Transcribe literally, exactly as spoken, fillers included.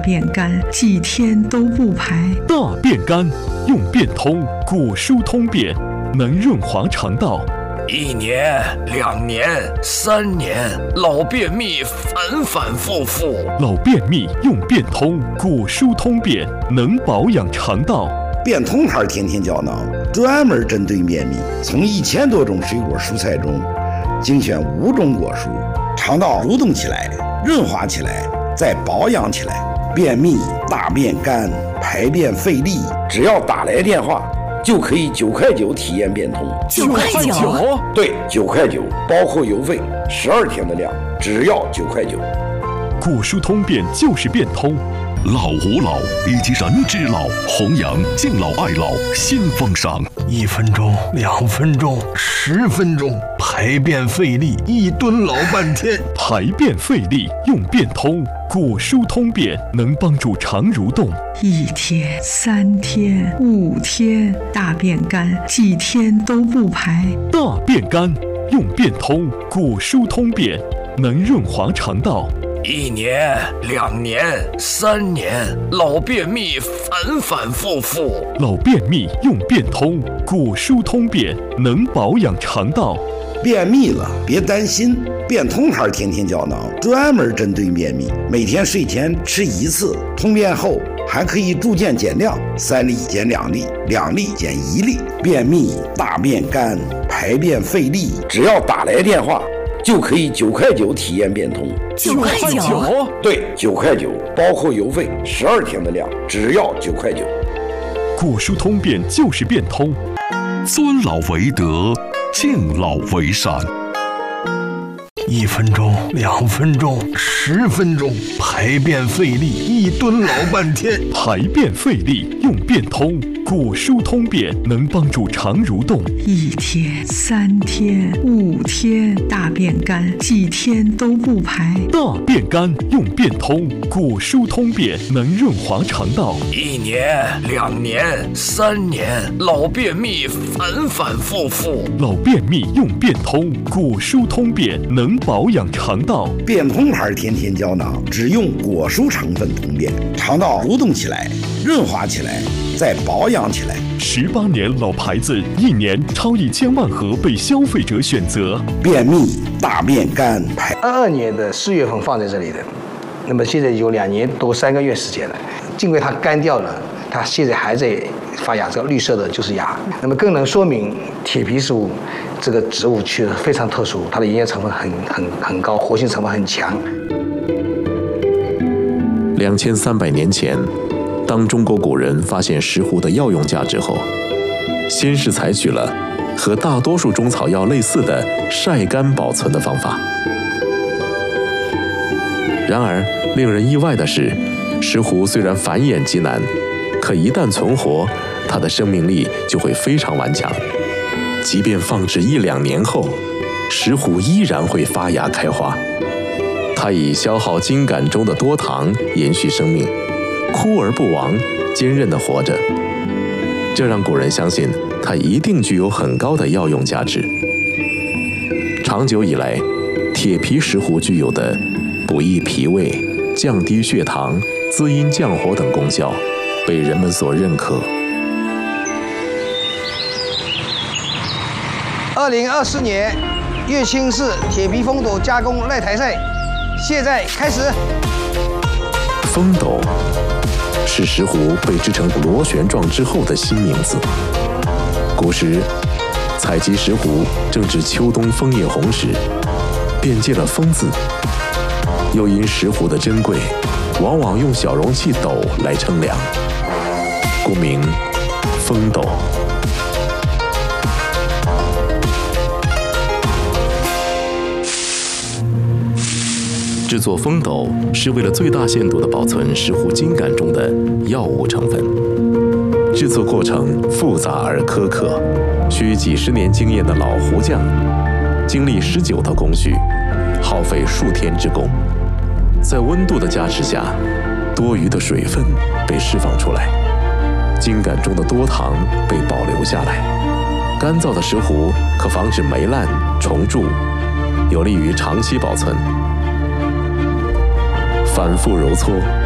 便干，几天都不排。 大便干，用便通，果蔬通便，能润滑肠道。 一年、两年、三年，老便秘反反复复。 老便秘用便通，果蔬通便，能保养肠道。 便通牌天天胶囊专门针对便秘，从一千多种水果蔬菜中精选五种果蔬，肠道蠕动起来，润滑起来，再保养起来。便秘、大便干、排便费力，只要打来电话就可以九块九体验变通。 九块九？ 对，九块九，包括邮费，十二天的量，只要九块九。 果蔬通便就是变通。 老吾老以及人之老，弘扬敬老爱老新风尚。 一分钟、两分钟、十分钟，排便费力，一蹲老半天。 排便费力用便通，果蔬通便能帮助肠蠕动。 一天、三天、五天，大便干，几天都不排。 大便干用便通，果蔬通便能润滑肠道。 一年、两年、三年，老便秘反反复复。 老便秘用便通，果蔬通便，能保养肠道。 便秘了别担心，便通牌天天胶囊专门针对便秘，每天睡前吃一次，通便后还可以逐渐减量，三粒减两粒，两粒减一粒。便秘、大便干、排便费力，只要打来电话就可以九块九体验变通。 九块九？ 对，九块九，包括邮费，十二天的量，只要九块九。 果蔬通便就是变通。 尊老为德，敬老为善。 一分钟、两分钟、十分钟，排便费力，一蹲老半天。 排便费力用便通，果蔬通便能帮助肠蠕动。 一天、三天、五天，大便干，几天都不排。 大便干用便通，果蔬通便能润滑肠道。 一年、两年、三年，老便秘反反复复。 老便秘用便通，果蔬通便能保养肠道。 便通牌天天胶囊只用果蔬成分通便，肠道蠕动起来，润滑起来，再保养起来。 十八年老牌子，一年超一千万盒被消费者选择。 便秘、大便干、排。 二二年的四月份放在这里的，那么现在有两年多三个月时间了。尽管它干掉了，它现在还在发芽，这个绿色的就是芽。那么更能说明铁皮植物这个植物区非常特殊，它的营养成分很很很高，活性成分很强。 两千三百年前，当中国古人发现石斛的药用价值后，先是采取了和大多数中草药类似的晒干保存的方法。然而，令人意外的是，石斛虽然繁衍极难，可一旦存活，它的生命力就会非常顽强。即便放置一两年后，石斛依然会发芽开花。它以消耗茎秆中的多糖延续生命，枯而不亡，坚韧地活着。这让古人相信它一定具有很高的药用价值。长久以来，铁皮石斛具有的补益脾胃、降低血糖、滋阴降火等功效，被人们所认可。 二零二四年乐清市铁皮风斗加工擂台赛现在开始。 风斗是石斛被制成螺旋状之后的新名字。古时采集石斛正值秋冬枫叶红时，便借了风字，又因石斛的珍贵，往往用小容器斗来称量，故名风斗。制作风斗是为了最大限度地保存石斛茎秆中的药物成分。制作过程复杂而苛刻，需几十年经验的老斛匠经历十九道工序，耗费数天之功。在温度的加持下，多余的水分被释放出来，茎秆中的多糖被保留下来。干燥的石斛可防止霉烂、虫蛀，有利于长期保存。反复揉搓，